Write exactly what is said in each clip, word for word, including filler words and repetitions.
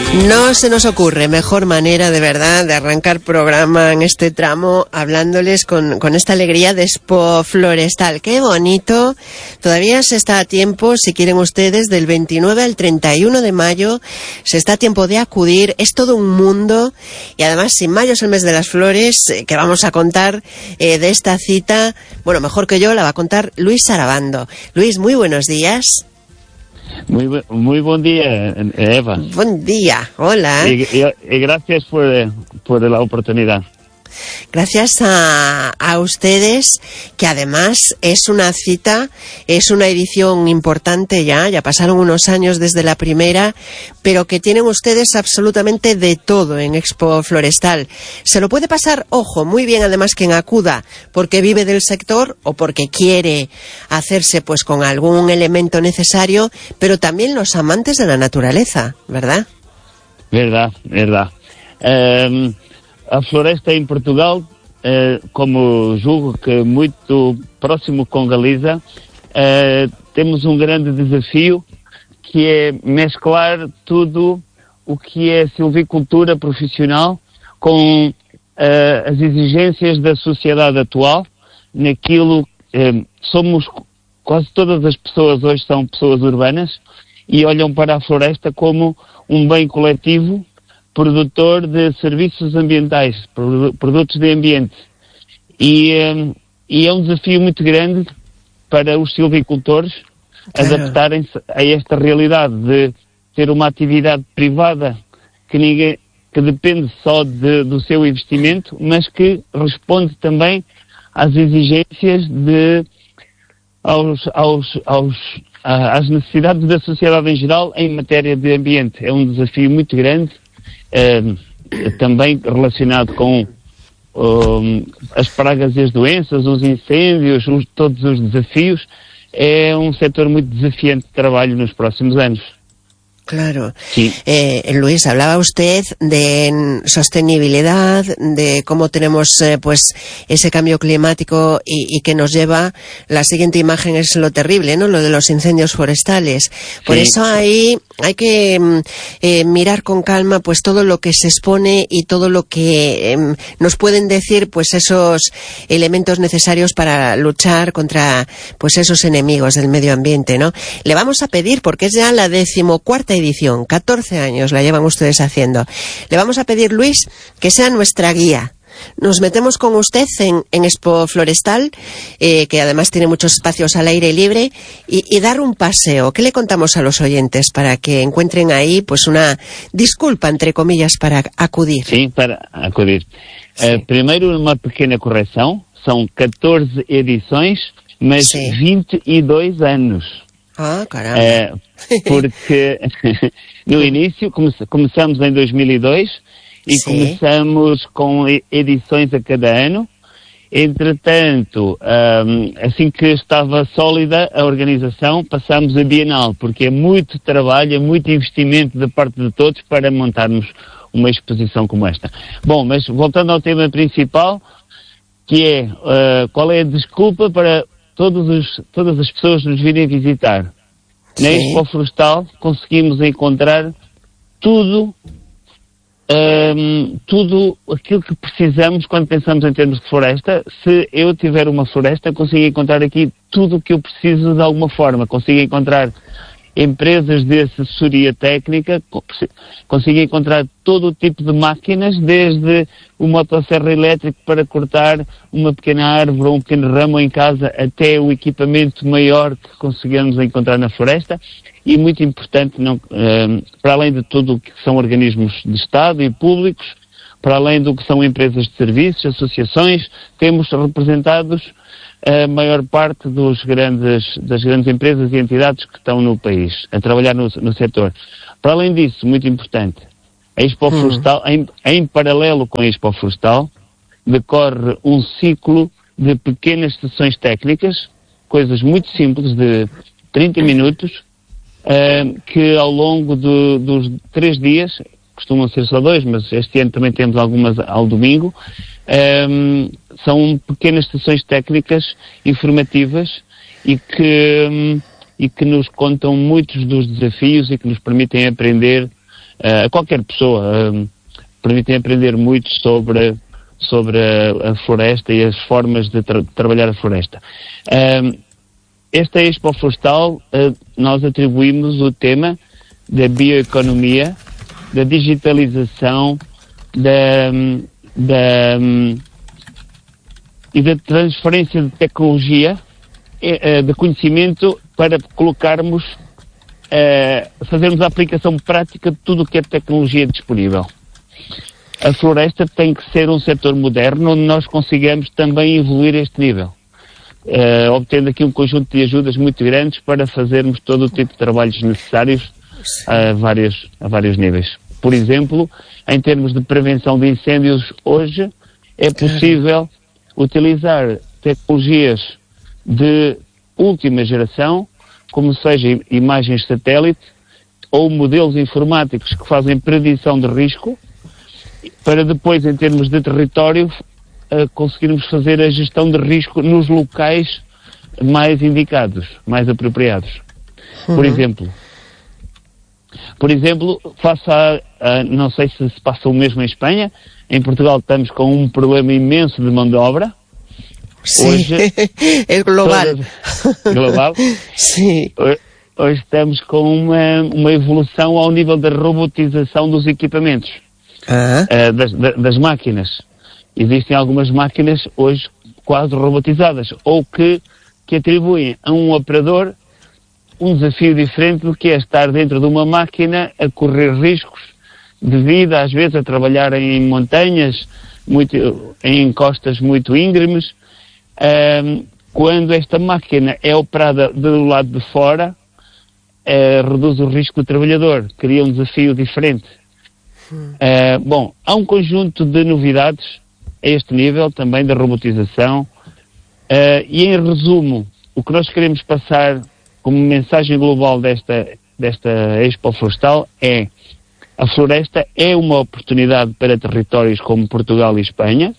No se nos ocurre mejor manera, de verdad, de arrancar programa en este tramo hablándoles con, con esta alegría de Expo Florestal. ¡Qué bonito! Todavía se está a tiempo, si quieren ustedes, del veintinueve al treinta y uno de mayo. Se está a tiempo de acudir. Es todo un mundo. Y además, si mayo es el mes de las flores, eh, que vamos a contar eh, de esta cita, bueno, mejor que yo, la va a contar Luis Sarabando. Luis, muy buenos días. Muy, muy buen día, Eva. Buen día, hola. Y, y, y gracias por, por la oportunidad. Gracias a, a ustedes, que además es una cita, es una edición importante ya, ya pasaron unos años desde la primera, pero que tienen ustedes absolutamente de todo en Expo Florestal. Se lo puede pasar, ojo, muy bien además quien acuda, porque vive del sector o porque quiere hacerse pues con algún elemento necesario, pero también los amantes de la naturaleza, ¿verdad? Verdad, verdad. Um... A floresta em Portugal, eh, como julgo que muito próximo com Galiza, eh, temos um grande desafio que é mesclar tudo o que é silvicultura profissional com eh, as exigências da sociedade atual, naquilo eh, somos quase todas as pessoas hoje são pessoas urbanas e olham para a floresta como um bem coletivo, produtor de serviços ambientais, produtos de ambiente. E, um, e é um desafio muito grande para os silvicultores claro. adaptarem-se a esta realidade de ter uma atividade privada que, ninguém, que depende só de, do seu investimento, mas que responde também às exigências de, aos, aos, aos, às necessidades da sociedade em geral em matéria de ambiente. É um desafio muito grande. Uh, também relacionado com uh, as pragas e as doenças, os incêndios, os, todos os desafios. É um setor muito desafiante de trabalho nos próximos anos. Claro. Sí. Eh, Luis, hablaba usted de sostenibilidad, de cómo tenemos eh, pues ese cambio climático y, y que nos lleva, la siguiente imagen es lo terrible, ¿no? Lo de los incendios forestales. Por sí. eso ahí hay que eh, mirar con calma pues todo lo que se expone y todo lo que eh, nos pueden decir pues esos elementos necesarios para luchar contra pues esos enemigos del medio ambiente, ¿no? Le vamos a pedir, porque es ya la decimocuarta edición, catorce años la llevan ustedes haciendo. Le vamos a pedir, Luis, que sea nuestra guía. Nos metemos con usted en, en Expo Florestal, eh, que además tiene muchos espacios al aire libre, y, y dar un paseo. ¿Qué le contamos a los oyentes para que encuentren ahí pues una disculpa, entre comillas, para acudir? Sí, para acudir. Sí. Uh, primeiro, uma pequena correção. São catorze edições, mas sí. vinte e dois anos. Ah, caramba. É, porque no início come, começamos em dois mil e dois e Sim. começamos com edições a cada ano. Entretanto, um, assim que estava sólida a organização, passámos a Bienal, porque é muito trabalho, é muito investimento da parte de todos para montarmos uma exposição como esta. Bom, mas voltando ao tema principal, que é uh, qual é a desculpa para Todos os, todas as pessoas nos virem visitar. Na Expo Florestal conseguimos encontrar tudo, um, tudo aquilo que precisamos quando pensamos em termos de floresta. Se eu tiver uma floresta, consigo encontrar aqui tudo o que eu preciso de alguma forma. Consigo encontrar empresas de assessoria técnica, consigo encontrar todo o tipo de máquinas, desde o motosserra elétrico para cortar uma pequena árvore ou um pequeno ramo em casa, até o equipamento maior que conseguimos encontrar na floresta. E muito importante, não, um, para além de tudo o que são organismos de Estado e públicos, para além do que são empresas de serviços, associações, temos representados a maior parte dos grandes, das grandes empresas e entidades que estão no país, a trabalhar no, no setor. Para além disso, muito importante, a Expo Florestal, em, em paralelo com a Expo Florestal, decorre um ciclo de pequenas sessões técnicas, coisas muito simples, de trinta minutos, uh, que ao longo do, dos três dias, costumam ser só dois, mas este ano também temos algumas ao domingo, um, são pequenas sessões técnicas informativas e que, um, e que nos contam muitos dos desafios e que nos permitem aprender uh, a qualquer pessoa, uh, permitem aprender muito sobre, sobre a, a floresta e as formas de tra trabalhar a floresta. Uh, esta Expo Florestal, uh, nós atribuímos o tema da bioeconomia, da digitalização, da, da, e da transferência de tecnologia, de conhecimento, para colocarmos, uh, fazermos a aplicação prática de tudo o que é tecnologia disponível. A floresta tem que ser um setor moderno onde nós consigamos também evoluir a este nível, uh, obtendo aqui um conjunto de ajudas muito grandes para fazermos todo o tipo de trabalhos necessários a vários, a vários níveis. Por exemplo, em termos de prevenção de incêndios, hoje é possível utilizar tecnologias de última geração, como seja imagens satélite ou modelos informáticos que fazem predição de risco, para depois, em termos de território, conseguirmos fazer a gestão de risco nos locais mais indicados, mais apropriados. Uhum. Por exemplo, Por exemplo, face a, a, não sei se se passa o mesmo em Espanha, em Portugal estamos com um problema imenso de mão de obra. Sim, hoje, é global. Todas, global. Sim. Hoje, hoje estamos com uma, uma evolução ao nível da robotização dos equipamentos, ah. uh, das, das máquinas. Existem algumas máquinas hoje quase robotizadas, ou que, que atribuem a um operador um desafio diferente do que é estar dentro de uma máquina a correr riscos devido, às vezes, a trabalhar em montanhas, muito, em encostas muito íngremes. Um, quando esta máquina é operada do lado de fora, uh, reduz o risco do trabalhador, cria um desafio diferente. Uh, bom, há um conjunto de novidades a este nível, também da robotização, uh, e em resumo, o que nós queremos passar como mensagem global desta, desta Expo Florestal é: a floresta é uma oportunidade para territórios como Portugal e Espanha.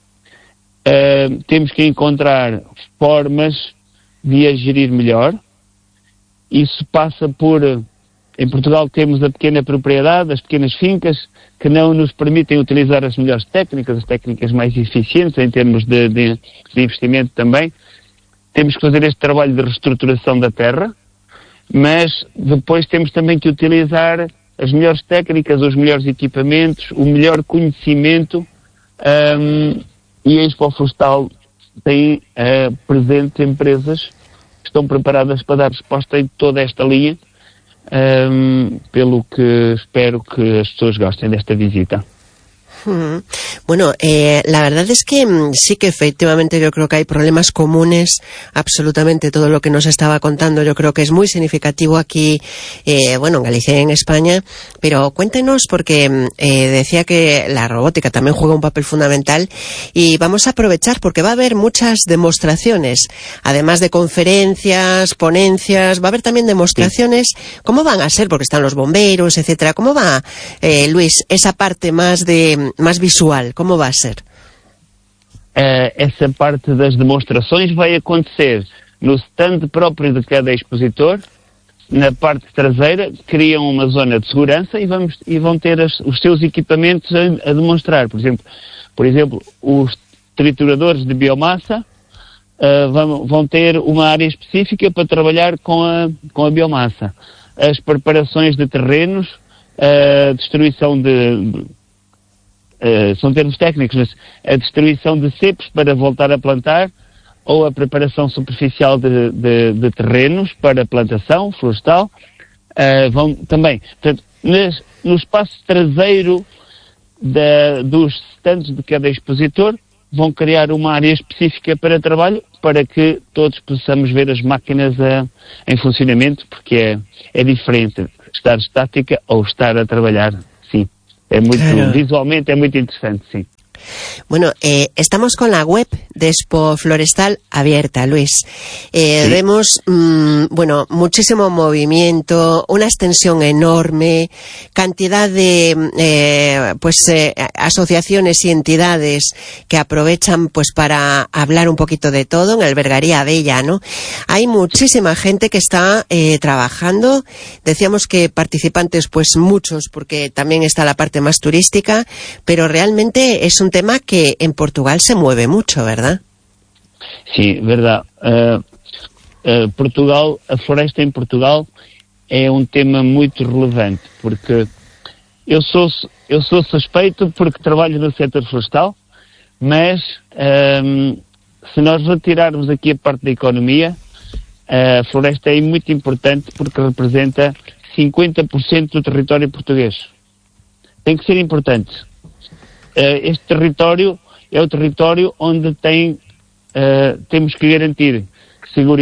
Uh, temos que encontrar formas de a gerir melhor. Isso passa por... Em Portugal temos a pequena propriedade, as pequenas fincas, que não nos permitem utilizar as melhores técnicas, as técnicas mais eficientes em termos de, de, de investimento também. Temos que fazer este trabalho de reestruturação da terra, mas depois temos também que utilizar as melhores técnicas, os melhores equipamentos, o melhor conhecimento, um, e a Expo Florestal tem uh, presentes empresas que estão preparadas para dar resposta em toda esta linha, um, pelo que espero que as pessoas gostem desta visita. Bueno, eh, la verdad es que sí que efectivamente yo creo que hay problemas comunes, absolutamente todo lo que nos estaba contando yo creo que es muy significativo aquí, eh, bueno, en Galicia y en España, pero cuéntenos, porque eh, decía que la robótica también juega un papel fundamental, y vamos a aprovechar porque va a haber muchas demostraciones, además de conferencias, ponencias, va a haber también demostraciones. ¿Cómo van a ser? Porque están los bomberos, etcétera. ¿Cómo va, eh, Luís, esa parte más de mais visual, como vai ser? Uh, essa parte das demonstrações vai acontecer no stand próprio de cada expositor. Na parte traseira criam uma zona de segurança e, vamos, e vão ter as, os seus equipamentos a, a demonstrar. Por exemplo, por exemplo, os trituradores de biomassa uh, vão, vão ter uma área específica para trabalhar com a, com a biomassa. As preparações de terrenos, a destruição de... Uh, são termos técnicos, mas a destruição de cepos para voltar a plantar, ou a preparação superficial de, de, de terrenos para plantação florestal, uh, vão também. Portanto, nas, no espaço traseiro da, dos stands de cada expositor, vão criar uma área específica para trabalho, para que todos possamos ver as máquinas a, em funcionamento, porque é, é diferente estar estática ou estar a trabalhar. É muito, claro. Visualmente é muito interessante, sim. Bueno, eh, estamos con la web de Expo Florestal abierta, Luis. Eh, sí. Vemos, mmm, bueno, muchísimo movimiento, una extensión enorme, cantidad de, eh, pues, eh, asociaciones y entidades que aprovechan, pues, para hablar un poquito de todo en Albergaría Bella, ¿no? Hay muchísima gente que está eh, trabajando. Decíamos que participantes, pues, muchos, porque también está la parte más turística, pero realmente es un tema que en Portugal se mueve mucho, ¿verdad? Sí, verdade. Uh, uh, Portugal, a floresta em Portugal é um tema muito relevante, porque eu sou, eu sou suspeito porque trabalho no setor florestal, mas um, se nós retirarmos aqui a parte da economia, a floresta é muito importante porque representa cinquenta por cento do território português. Tem que ser importante. Uh, este território é o território onde tem, uh, temos que garantir que segura